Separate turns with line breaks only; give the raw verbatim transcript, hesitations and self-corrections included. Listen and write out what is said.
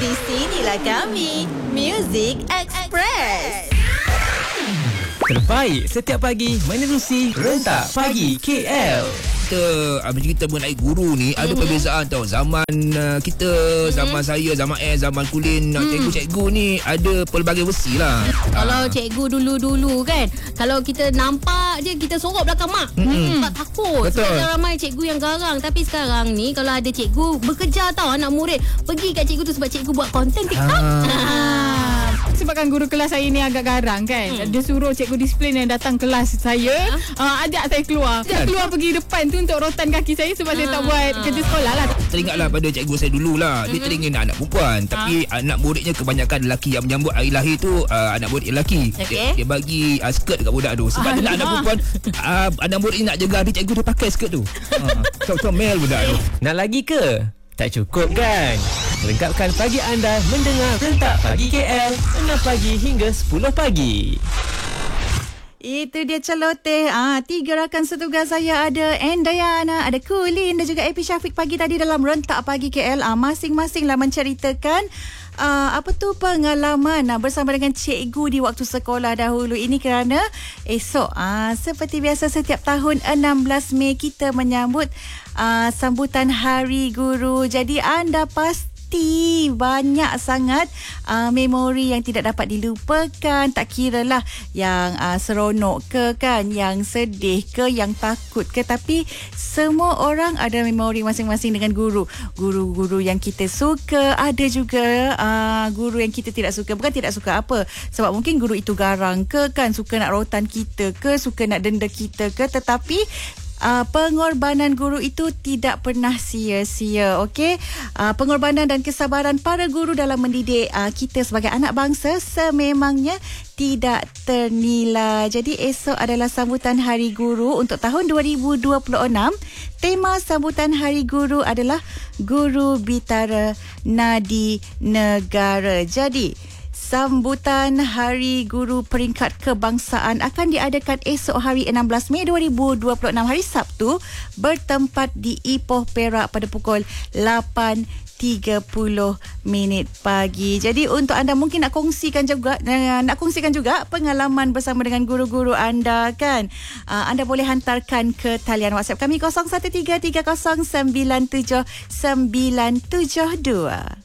Di sinilah kami, Music Express.
Terbaik setiap pagi menerusi Rentak Pagi K L.
Kita apa cerita mengenai guru ni ada mm-hmm. perbezaan tau. Zaman uh, kita, mm-hmm. zaman saya, zaman eh, zaman Kulin, mm. cikgu-cikgu ni ada pelbagai versi lah.
Kalau cikgu dulu-dulu kan, kalau kita nampak je kita sorok belakang mak. Mm-hmm. Tak takut.
Betul.
Sebab ramai cikgu yang garang. Tapi sekarang ni kalau ada cikgu bekerja tau anak murid pergi kat cikgu tu sebab cikgu buat konten TikTok.
Ah. Sebabkan guru kelas saya ni agak garang kan. Hmm. Dia suruh cikgu disiplin yang datang kelas saya, ha? uh, ajak saya keluar. Saya keluar pergi depan tu untuk rotan kaki saya sebab ha. saya tak buat kerja sekolah lah.
Teringatlah pada cikgu saya dulu lah. Dia teringin anak perempuan, tapi ha. anak muridnya kebanyakan lelaki yang menyambut hari lahir tu uh, anak murid lelaki. Okay. Dia, dia bagi uh, skirt dekat budak tu sebab ah, dia nak anak perempuan. Uh, anak murid ni nak jaga hari cikgu dia pakai skirt tu. Ha. Comel budak tu.
Nak lagi ke? Tak cukup kan? Lengkapkan pagi anda mendengar Rentak Pagi K L enam pagi hingga sepuluh pagi.
Itu dia celoteh. Ah, tiga rakan setugas saya ada Endayana, ada Kulin dan juga A P Syafiq pagi tadi dalam Rentak Pagi K L. Ah, masing-masinglah menceritakan Uh, apa tu pengalaman uh, bersama dengan cikgu di waktu sekolah dahulu. Ini kerana esok uh, seperti biasa setiap tahun enam belas Mei kita menyambut uh, sambutan Hari Guru. Jadi anda pasti banyak sangat uh, memori yang tidak dapat dilupakan. Tak kiralah yang uh, seronok ke kan, yang sedih ke, yang takut ke, tapi semua orang ada memori masing-masing dengan guru. Guru-guru yang kita suka, ada juga uh, guru yang kita tidak suka. Bukan tidak suka apa, sebab mungkin guru itu garang ke kan, suka nak rotan kita ke, suka nak denda kita ke, tetapi Uh, pengorbanan guru itu tidak pernah sia-sia. Okey, uh, pengorbanan dan kesabaran para guru dalam mendidik uh, kita sebagai anak bangsa sememangnya tidak ternilai. Jadi esok adalah sambutan Hari Guru untuk tahun dua ribu dua puluh enam. Tema sambutan Hari Guru adalah Guru Bitara Nadi Negara. Jadi sambutan Hari Guru peringkat kebangsaan akan diadakan esok hari enam belas Mei dua ribu dua puluh enam, hari Sabtu, bertempat di Ipoh Perak pada pukul lapan tiga puluh minit pagi. Jadi untuk anda mungkin nak kongsikan juga nak kongsikan juga pengalaman bersama dengan guru-guru anda kan. Uh, anda boleh hantarkan ke talian WhatsApp kami kosong satu tiga tiga kosong sembilan tujuh sembilan tujuh dua.